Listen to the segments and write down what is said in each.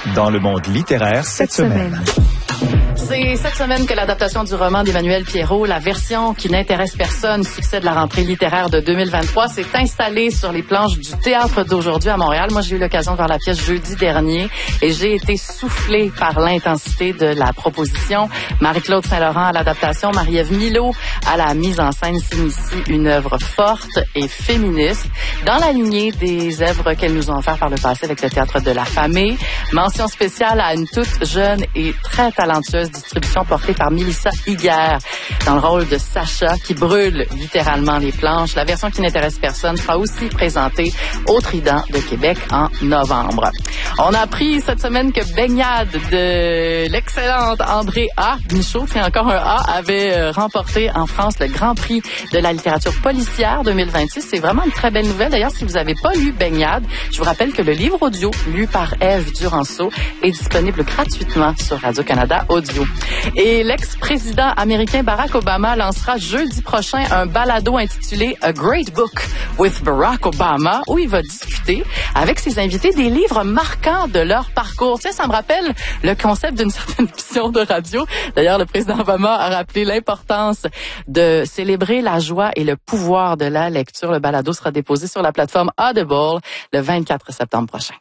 dans le monde littéraire cette semaine. C'est cette semaine que l'adaptation du roman d'Emmanuel Pierrot, la version qui n'intéresse personne, succès de la rentrée littéraire de 2023, s'est installée sur les planches du Théâtre d'aujourd'hui à Montréal. Moi, j'ai eu l'occasion de voir la pièce jeudi dernier et j'ai été soufflée par l'intensité de la proposition. Marie-Claude Saint-Laurent à l'adaptation, Marie-Ève Milot à la mise en scène signe ici une œuvre forte et féministe dans la lignée des œuvres qu'elles nous ont offertes par le passé avec le Théâtre de la Famille. Mention spéciale à une toute jeune et très talentueuse distribution portée par Mélissa Higuer dans le rôle de Sacha qui brûle littéralement les planches. La version qui n'intéresse personne sera aussi présentée au Trident de Québec en novembre. On a appris cette semaine que Baignade de l'excellente André A. Michaud, c'est encore un A, avait remporté en France le Grand Prix de la littérature policière 2026. C'est vraiment une très belle nouvelle. D'ailleurs, si vous n'avez pas lu Baignade, je vous rappelle que le livre audio lu par Ève Duranceau est disponible gratuitement sur Radio-Canada Audio. Et l'ex-président américain Barack Obama lancera jeudi prochain un balado intitulé A Great Book with Barack Obama où il va discuter avec ses invités des livres marquants de leur parcours. Tu sais, ça me rappelle le concept d'une certaine émission de radio. D'ailleurs, le président Obama a rappelé l'importance de célébrer la joie et le pouvoir de la lecture. Le balado sera déposé sur la plateforme Audible le 24 septembre prochain.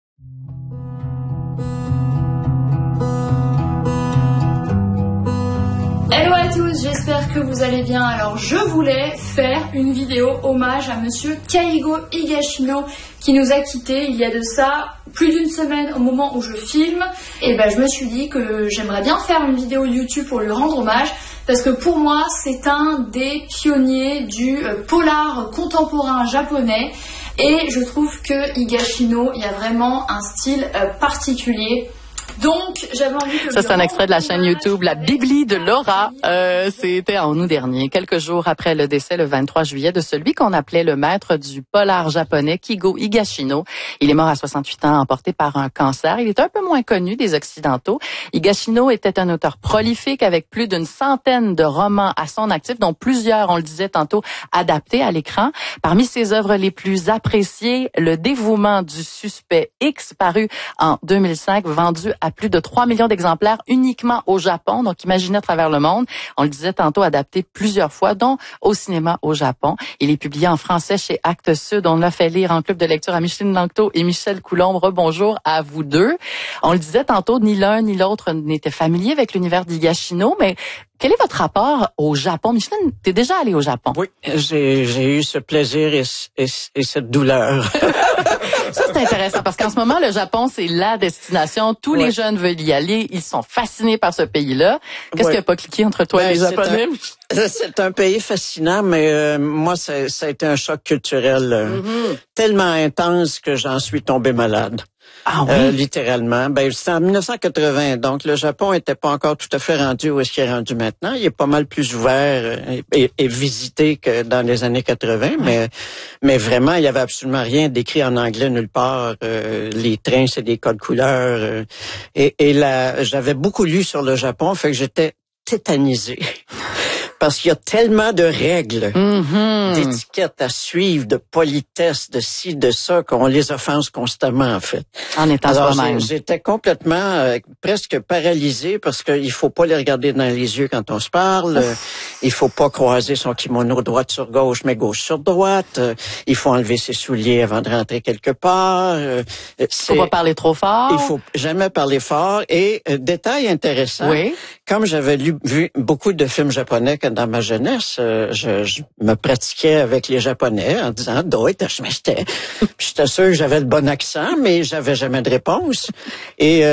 Hello à tous, j'espère que vous allez bien. Alors je voulais faire une vidéo hommage à monsieur Keigo Higashino qui nous a quittés il y a de ça plus d'une semaine au moment où je filme. Et je me suis dit que j'aimerais bien faire une vidéo YouTube pour lui rendre hommage parce que pour moi c'est un des pionniers du polar contemporain japonais et je trouve que Higashino, il y a vraiment un style particulier. Donc, j'avais envie que... Ça, c'est un extrait de la chaîne YouTube La Bibli de Laura. C'était en août dernier, quelques jours après le décès, le 23 juillet, de celui qu'on appelait le maître du polar japonais, Keigo Higashino. Il est mort à 68 ans, emporté par un cancer. Il est un peu moins connu des Occidentaux. Higashino était un auteur prolifique avec plus d'une centaine de romans à son actif, dont plusieurs, on le disait tantôt, adaptés à l'écran. Parmi ses œuvres les plus appréciées, Le dévouement du suspect X, paru en 2005, vendu à plus de 3 millions d'exemplaires uniquement au Japon. Donc, imaginez à travers le monde. On le disait tantôt, adapté plusieurs fois, dont au cinéma au Japon. Il est publié en français chez Actes Sud. On l'a fait lire en club de lecture à Micheline Langto et Michel Coulombe. Rebonjour à vous deux. On le disait tantôt, ni l'un ni l'autre n'était familier avec l'univers d'Higashino, mais quel est votre rapport au Japon? Micheline, t'es déjà allée au Japon? Oui, j'ai eu ce plaisir et cette douleur. Ça, c'est intéressant parce qu'en ce moment, le Japon, c'est la destination. Tous les jeunes veulent y aller. Ils sont fascinés par ce pays-là. Qu'est-ce qui n'a pas cliqué entre toi et les Japonais? C'est un pays fascinant, mais moi, ça a été un choc culturel tellement intense que j'en suis tombé malade. Ah oui? Littéralement. C'était en 1980, donc le Japon était pas encore tout à fait rendu où est-ce qu'il est rendu maintenant. Il est pas mal plus ouvert et visité que dans les années 80, mais vraiment, il y avait absolument rien d'écrit en anglais nulle part. Les trains, c'est des codes couleurs. Et là, j'avais beaucoup lu sur le Japon, fait que j'étais tétanisé. Parce qu'il y a tellement de règles, d'étiquettes à suivre, de politesse, de ci, de ça, qu'on les offense constamment, en fait. En étant soi-même. J'étais complètement, presque paralysé parce qu'il faut pas les regarder dans les yeux quand on se parle. Il faut pas croiser son kimono droite sur gauche, mais gauche sur droite. Il faut enlever ses souliers avant de rentrer quelque part. Faut pas parler trop fort. Il faut jamais parler fort. Et détail intéressant, comme j'avais vu beaucoup de films japonais dans ma jeunesse, je me pratiquais avec les Japonais en disant j'étais sûr que j'avais le bon accent, mais j'avais jamais de réponse. Et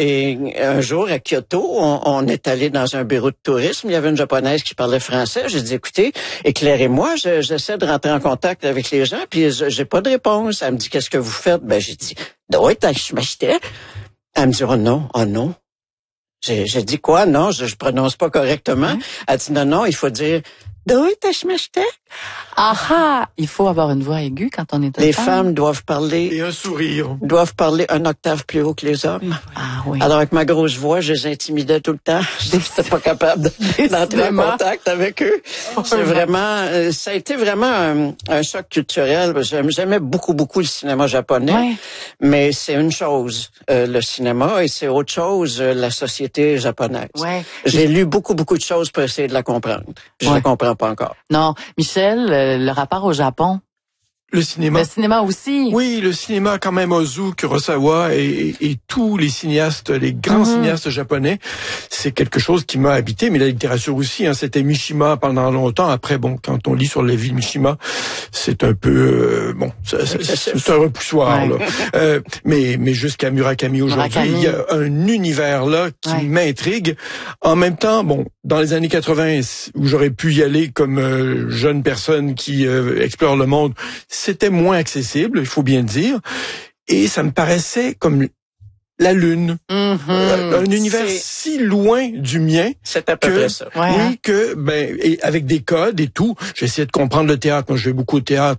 un jour à Kyoto, on est allé dans un bureau de tourisme. Il y avait une Japonaise qui parlait français. J'ai dit écoutez, éclairez-moi. J'essaie de rentrer en contact avec les gens, puis j'ai pas de réponse. Elle me dit qu'est-ce que vous faites? J'ai dit elle me dit oh non. J'ai dit quoi? Non, je prononce pas correctement. Elle dit non, il faut dire Aha! Il faut avoir une voix aiguë quand on est Les femmes doivent parler... Et un sourire. Doivent parler un octave plus haut que les hommes. Ah oui. Alors, avec ma grosse voix, je les intimidais tout le temps. Je n'étais pas capable d'entrer en contact avec eux. C'est vraiment... ça a été vraiment un choc culturel. J'aimais beaucoup le cinéma japonais. Ouais. Mais c'est une chose, le cinéma, et c'est autre chose, la société japonaise. Ouais. J'ai lu beaucoup de choses pour essayer de la comprendre. Je la comprends pas encore. Non. Michel, le rapport au Japon. Le cinéma. Le cinéma aussi. Oui, le cinéma quand même, Ozu, Kurosawa et tous les cinéastes, les grands cinéastes japonais, c'est quelque chose qui m'a habité, mais la littérature aussi, hein, c'était Mishima pendant longtemps. Après, bon, quand on lit sur la vie de Mishima, c'est un peu, c'est un repoussoir, ouais. là. Mais jusqu'à Murakami aujourd'hui, il y a un univers là qui m'intrigue. En même temps, bon, dans les années 80, où j'aurais pu y aller comme jeune personne qui explore le monde, c'était moins accessible, il faut bien dire, et ça me paraissait comme la Lune, un univers si loin du mien. C'est à peu près ça. Ouais, oui, que et avec des codes et tout. J'essayais de comprendre le théâtre. Moi, je vais beaucoup au théâtre.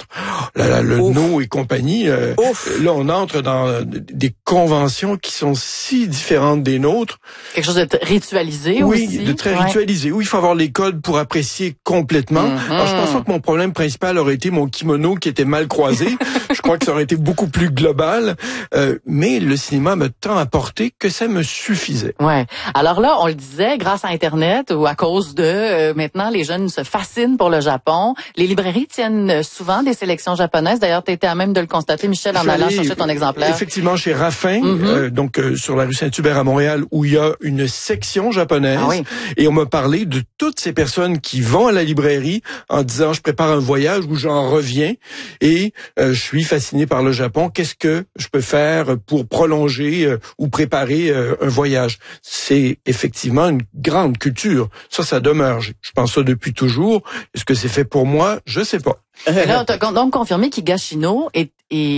Le No et compagnie. Là, on entre dans des conventions qui sont si différentes des nôtres. Quelque chose de ritualisé aussi. Oui, de très ritualisé. Oui, il faut avoir les codes pour apprécier complètement. Alors, je pense pas que mon problème principal aurait été mon kimono qui était mal croisé. Je crois que ça aurait été beaucoup plus global. Mais le cinéma m'a tant apporté que ça me suffisait. Ouais. Alors là, on le disait, grâce à Internet ou à cause de maintenant, les jeunes se fascinent pour le Japon. Les librairies tiennent souvent des sélections japonaises. D'ailleurs, tu étais à même de le constater, Michel, en allant chercher ton exemplaire. Effectivement, chez Raffin, donc sur la rue Saint-Hubert à Montréal, où il y a une section japonaise. Ah oui. Et on m'a parlé de toutes ces personnes qui vont à la librairie en disant, je prépare un voyage où j'en reviens et je suis fasciné par le Japon. Qu'est-ce que je peux faire pour prolonger ou préparer un voyage? C'est effectivement une grande culture. Ça demeure. Je pense ça depuis toujours. Est-ce que c'est fait pour moi? Je sais pas. Et là, on t'a donc confirmé qu'Higashino est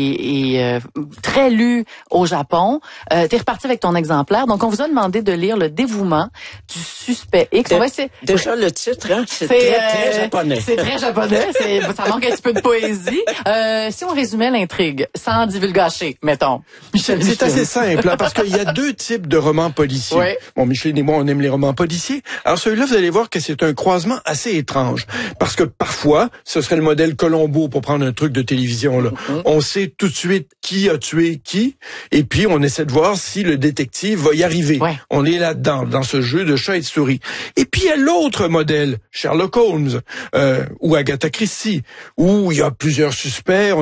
très lu au Japon. T'es reparti avec ton exemplaire. Donc, on vous a demandé de lire Le dévouement du suspect X. Déjà, le titre, hein, c'est très japonais. C'est très japonais. Ça manque un petit peu de poésie. Si on résumait l'intrigue, sans divulgacher, mettons. Michel, c'est assez simple, hein, parce qu'il y a deux types de romans policiers. Oui. Bon, Michel et moi, on aime les romans policiers. Alors, celui-là, vous allez voir que c'est un croisement assez étrange. Parce que parfois, ce serait le modèle Colombo, pour prendre un truc de télévision, là. On sait tout de suite qui a tué qui, et puis on essaie de voir si le détective va y arriver. Ouais. On est là-dedans, dans ce jeu de chat et de souris. Et puis il y a l'autre modèle, Sherlock Holmes, ou Agatha Christie, où il y a plusieurs suspects.